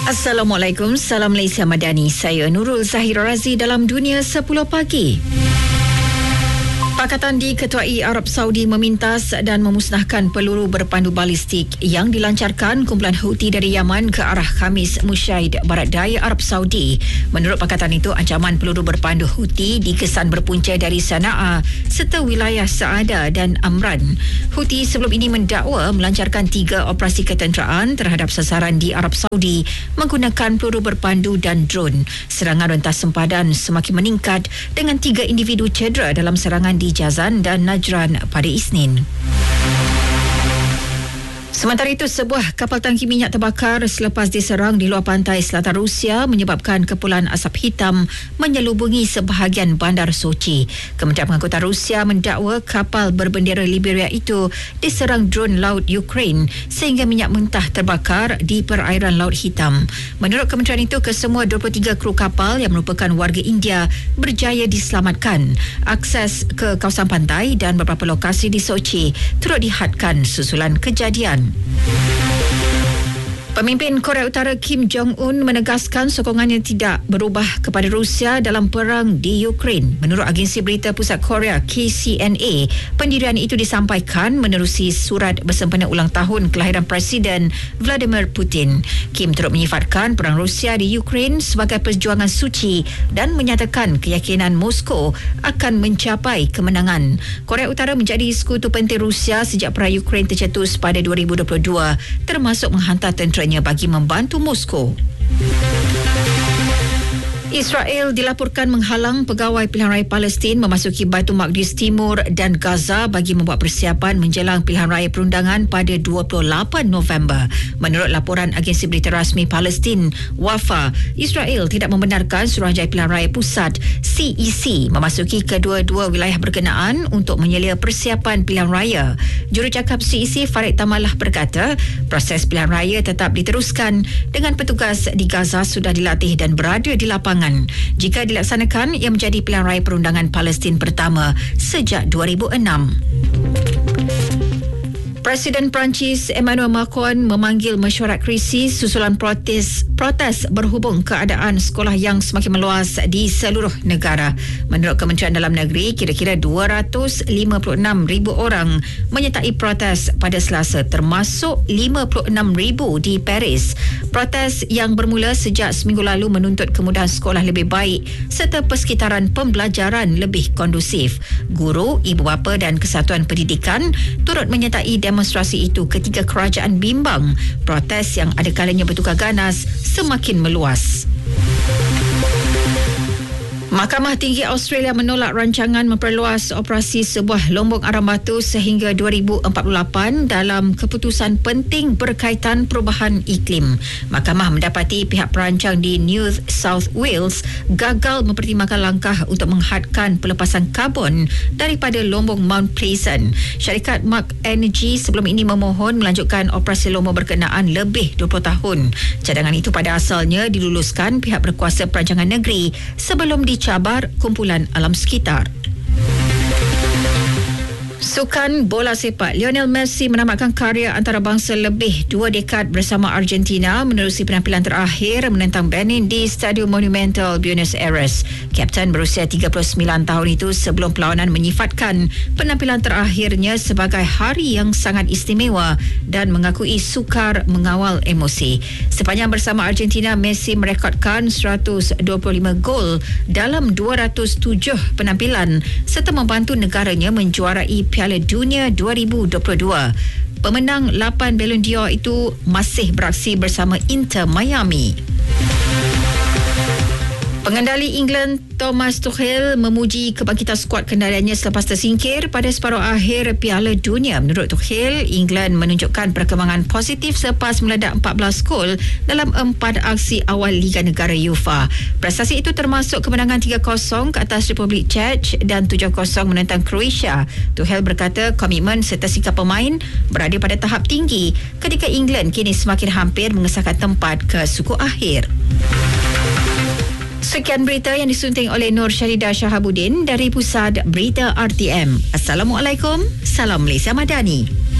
Assalamualaikum, salam Malaysia Madani. Saya Nurul Zahira Razi dalam Dunia 10 Pagi. Pakatan diketuai Arab Saudi memintas dan memusnahkan peluru berpandu balistik yang dilancarkan kumpulan Houthi dari Yaman ke arah Khamis Mushaid, barat daya Arab Saudi. Menurut pakatan itu, ancaman peluru berpandu Houthi dikesan berpunca dari Sana'a serta wilayah Saada dan Amran. Houthi sebelum ini mendakwa melancarkan 3 operasi ketenteraan terhadap sasaran di Arab Saudi menggunakan peluru berpandu dan drone. Serangan rentas sempadan semakin meningkat dengan 3 individu cedera dalam serangan di Jazan dan Najran pada Isnin. Sementara itu, sebuah kapal tangki minyak terbakar selepas diserang di luar pantai selatan Rusia menyebabkan kepulan asap hitam menyelubungi sebahagian bandar Sochi. Kementerian Pengangkutan Rusia mendakwa kapal berbendera Liberia itu diserang drone laut Ukraine sehingga minyak mentah terbakar di perairan Laut Hitam. Menurut kementerian itu, kesemua 23 kru kapal yang merupakan warga India berjaya diselamatkan. Akses ke kawasan pantai dan beberapa lokasi di Sochi turut dihadkan susulan kejadian. Pemimpin Korea Utara Kim Jong-un menegaskan sokongannya tidak berubah kepada Rusia dalam perang di Ukraine. Menurut agensi berita pusat Korea KCNA, pendirian itu disampaikan menerusi surat bersempena ulang tahun kelahiran Presiden Vladimir Putin. Kim turut menyifatkan perang Rusia di Ukraine sebagai perjuangan suci dan menyatakan keyakinan Moskow akan mencapai kemenangan. Korea Utara menjadi sekutu penting Rusia sejak perang Ukraine tercetus pada 2022, termasuk menghantar tentera bagi membantu Moskow. Israel dilaporkan menghalang pegawai pilihan raya Palestin memasuki Baitul Maqdis Timur dan Gaza bagi membuat persiapan menjelang pilihan raya perundangan pada 28 November. Menurut laporan agensi berita rasmi Palestin, Wafa, Israel tidak membenarkan Suruhanjaya Pilihan Raya Pusat CEC memasuki kedua-dua wilayah berkenaan untuk menyelia persiapan pilihan raya. Jurucakap CEC Farid Tamalah berkata, proses pilihan raya tetap diteruskan dengan petugas di Gaza sudah dilatih dan berada di lapangan. Jika dilaksanakan, ia menjadi pilihan raya perundangan Palestin pertama sejak 2006. Presiden Perancis Emmanuel Macron memanggil mesyuarat krisis susulan protes berhubung keadaan sekolah yang semakin meluas di seluruh negara. Menurut Kementerian Dalam Negeri, kira-kira 256,000 orang menyertai protes pada Selasa, termasuk 56,000 di Paris. Protes yang bermula sejak seminggu lalu menuntut kemudahan sekolah lebih baik serta persekitaran pembelajaran lebih kondusif. Guru, ibu bapa dan kesatuan pendidikan turut menyertai demonstrasi itu ketika kerajaan bimbang protes yang ada kalanya bertukar ganas semakin meluas. Mahkamah Tinggi Australia menolak rancangan memperluas operasi sebuah lombong arang batu sehingga 2048 dalam keputusan penting berkaitan perubahan iklim. Mahkamah mendapati pihak perancang di New South Wales gagal mempertimbangkan langkah untuk menghadkan pelepasan karbon daripada lombong Mount Pleasant. Syarikat Mark Energy sebelum ini memohon melanjutkan operasi lombong berkenaan lebih 20 tahun. Cadangan itu pada asalnya diluluskan pihak berkuasa perancangan negeri sebelum dicabar kumpulan alam sekitar. Sukan bola sepak, Lionel Messi menamatkan karya antarabangsa lebih 2 dekad bersama Argentina menerusi penampilan terakhir menentang Benin di Stadium Monumental Buenos Aires. Kapten berusia 39 tahun itu sebelum perlawanan menyifatkan penampilan terakhirnya sebagai hari yang sangat istimewa dan mengakui sukar mengawal emosi. Sepanjang bersama Argentina, Messi merekodkan 125 gol dalam 207 penampilan serta membantu negaranya menjuarai Piala Dunia 2022. Pemenang 8 Ballon d'Or itu masih beraksi bersama Inter Miami. Pengendali England Thomas Tuchel memuji kebangkitan skuad kendaliannya selepas tersingkir pada separuh akhir Piala Dunia. Menurut Tuchel, England menunjukkan perkembangan positif selepas meledak 14 gol dalam 4 aksi awal Liga Negara UEFA. Prestasi itu termasuk kemenangan 3-0 ke atas Republik Czech dan 7-0 menentang Croatia. Tuchel berkata komitmen serta sikap pemain berada pada tahap tinggi ketika England kini semakin hampir mengesahkan tempat ke suku akhir. Sekian berita yang disunting oleh Nur Syaridah Shahabuddin dari Pusat Berita RTM. Assalamualaikum, salam Malaysia Madani.